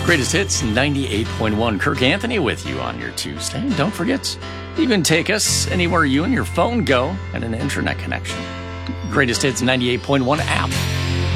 Greatest Hits 98.1. Kirk Anthony with you on your Tuesday. And don't forget, you can take us anywhere you and your phone go and an internet connection. Greatest Hits 98.1 app.